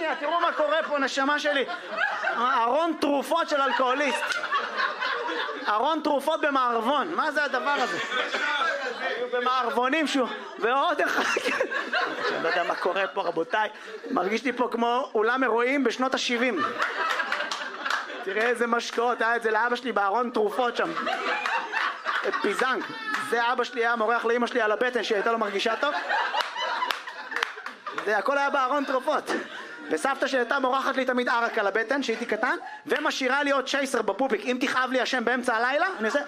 שנייה, תראו מה קורה פה, נשמה שלי. ארון תרופות של אלכוהוליסט. ארון תרופות במערבון. מה זה הדבר הזה? במערבונים שהוא... ועוד אחד. אני לא יודע מה קורה פה, רבותיי. מרגיש לי פה כמו אולם אירועים בשנות ה-70. תראה איזה משקעות, היה את זה לאבא שלי בארון תרופות שם. פיזנג. זה אבא שלי היה מורח לאמא שלי על הבטן שהייתה לו מרגישה טוב. זה הכל היה בארון תרופות. וסבתא שהייתה מורחת לי תמיד ערק על הבטן שהייתי קטן, ומשאירה לי עוד שייסר בפופיק. אם תכאב לי השם באמצע הלילה, אני עושה...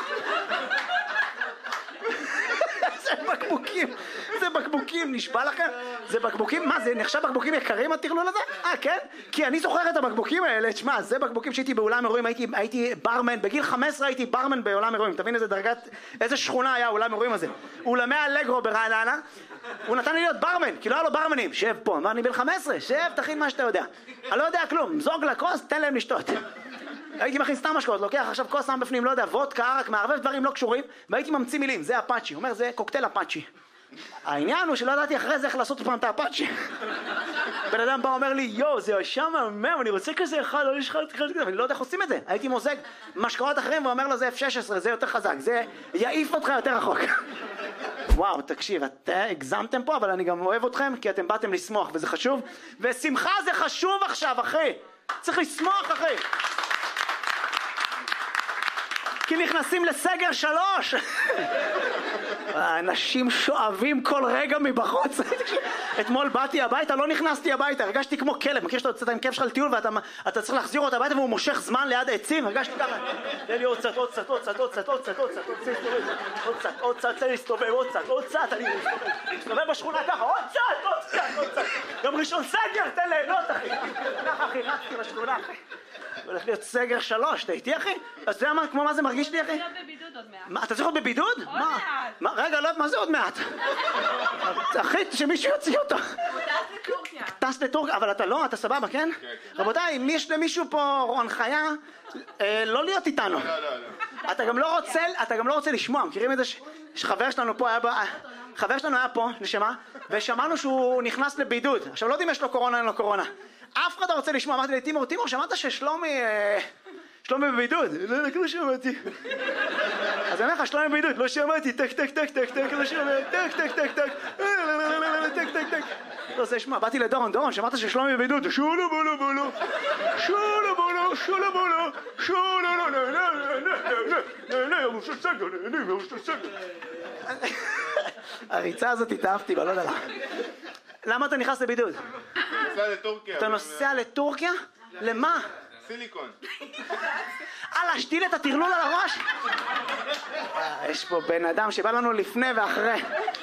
זה בקבוקים. זה בקבוקים, נשבע לכם? זה בקבוקים, מה זה נחשב בקבוקים יקרים התכלול הזה? כן? כי אני זוכר את הבקבוקים האלה, תשמע, זה בקבוקים שהייתי באולם אירועים, הייתי ברמן, בגיל 15 הייתי ברמן באולם אירועים, תבין איזה דרגת, איזה שכונה היה אולם אירועים הזה. אולמי אלגרו ברעננה, הוא נתן לי להיות ברמן, כי לא היה לו ברמנים, שב פה, אמר אני בן 15, שב, תכין מה שאתה יודע. אני לא יודע כלום, זוג לכוס, תן להם לשתות. הייתי מכין סתם משקאות, לוקח עכשיו כוס שם בפנים, לא יודע, וודקה, ערק, מערבב דברים לא קשורים, והייתי ממציא מילים, זה אפאצ'י, הוא אומר זה קוקטייל אפאצ'י. העניין הוא שלא ידעתי אחרי זה איך לעשות פעם את האפאצ'י. בן אדם בא אומר לי, יו, זה ישר מהמם, אני רוצה כזה אחד, לא יש אחד כזה, אני לא יודע איך עושים את זה. הייתי מוזג משקאות אחרים ואומר לו, זה F16, זה יותר חזק, זה יעיף אותך יותר רחוק. וואו, תקשיב, הגזמתם פה, אבל אני גם אוהב אתכם, כי אתם באתם לשמוח, וזה חשוב. ושמחה זה חשוב עכשיו, אחי. צריך לשמוח, אחי. כי נכנסים לסגר 3. האנשים שואבים כל רגע מבחוץ. אתמול באתי הביתה, לא נכנסתי הביתה, הרגשתי כמו כלב. מכיר שאתה יוצאת עם כלב שלך לטיול ואתה צריך להחזיר אותו הביתה והוא מושך זמן ליד העצים? הרגשתי ככה. תן לי עוד קצת, עוד קצת, עוד קצת, עוד קצת, עוד קצת, עוד קצת, עוד קצת, תן לי להסתובב, עוד קצת, עוד קצת, אני מסתובב בשכונה ככה, עוד קצת, עוד קצת, עוד קצת. גם ראשון סגר, תן ליהנות, אחי. ככה, אחי, רצתי בשכונה, אחי. הולך להיות סגר 3, אתה איתי אחי? אז זה כמו מה זה מרגיש לי אחי? אני להיות בבידוד עוד מעט. מה, אתה צריך להיות בבידוד? עוד מעט. רגע, לא, מה זה עוד מעט? אחי, שמישהו יוציא אותו. הוא טס לטורקיה. טס לטורקיה, אבל אתה לא, אתה סבבה, כן? רבותיי, אם יש למישהו פה הנחיה, לא להיות איתנו. אתה גם לא רוצה לשמוע, מכירים את זה שחבר שלנו פה היה חבר שלנו היה פה, נשמה, ושמענו שהוא נכנס לבידוד. עכשיו לא יודעים יש לו קורונה, אין לו קורונה. אף אחד לא רוצה לשמוע, אמרתי לי, תימור, שמעת ששלומי בבידוד? לא שמעתי. אז אני אומר לך, שלומי בבידוד, לא שמעתי, טק, לא שמעתי, טק. לא זה שמע, באתי לדורון, שמעת ששלומי בבידוד, שולו בולו, הריצה הזאת התאהבתי בה, לא יודע. למה אתה נכנס לבידוד? נוסע לטורקיה. אתה נוסע לטורקיה? למה? סיליקון. להשתיל את הטרלול על הראש? יש פה בן אדם שבא לנו לפני ואחרי.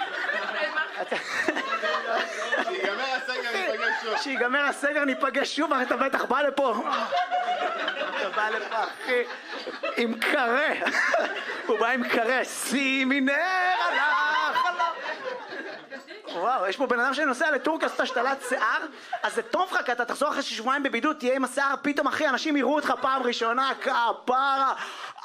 שיגמר הסגר ניפגש שוב. שיגמר הסגר ניפגש שוב, אתה בטח בא לפה. אתה בא לפה אחי עם קרה. הוא בא עם קרה. שימי נר הלך. וואו, יש פה בן אדם שנוסע לטורקיה, עשתה השתלת שיער, אז זה טוב לך, כי אתה תחזור אחרי שבועיים בבידוד, תהיה עם השיער, פתאום אחי, אנשים יראו אותך פעם ראשונה, כפרה.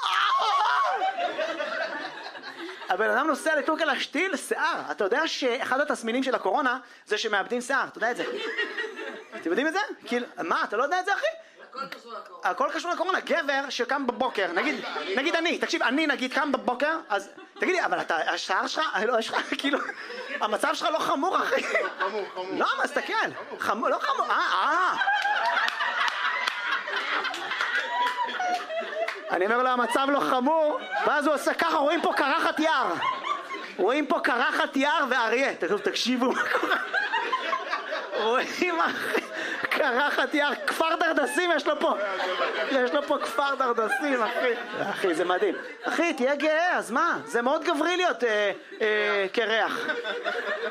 הבן אדם נוסע לטורקיה להשתיל שיער. אתה יודע שאחד התסמינים של הקורונה זה שמאבדים שיער, אתה יודע את זה? אתם יודעים את זה? מה, אתה לא יודע את זה אחי? הכל קשור לקורונה. גבר שקם בבוקר, נגיד אני, תקשיב, אני נגיד קם בבוקר, אז תגיד לי, אבל השער שלך, לא, יש לך, כאילו, המצב שלך לא חמור, אחי. חמור. לא, מה, תסתכל. לא חמור, אני אומר לו, המצב לא חמור, ואז הוא עושה ככה, רואים פה קרחת יער. רואים פה קרחת יער ואריה. תקשיבו מה קורה. רואים אחי. קרחת יער, כפר דרדסים יש לו פה. יש לו פה כפר דרדסים, אחי. אחי, זה מדהים. אחי, תהיה גאה, אז מה? זה מאוד גברי להיות קרח.